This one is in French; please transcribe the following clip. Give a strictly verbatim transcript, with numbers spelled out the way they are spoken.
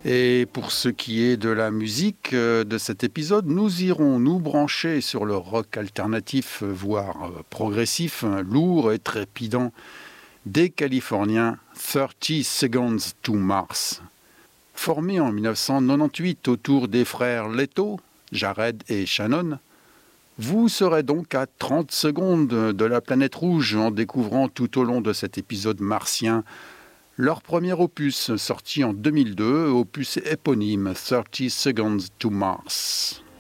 Et pour ce qui est de la musique euh, de cet épisode, nous irons nous brancher sur le rock alternatif, euh, voire euh, progressif, hein, lourd et trépidant, des Californiens thirty Seconds to Mars. Formés en dix-neuf cent quatre-vingt-dix-huit autour des frères Leto, Jared et Shannon, vous serez donc à trente secondes de la planète rouge en découvrant tout au long de cet épisode martien leur premier opus sorti en deux mille deux, opus éponyme thirty Seconds to Mars.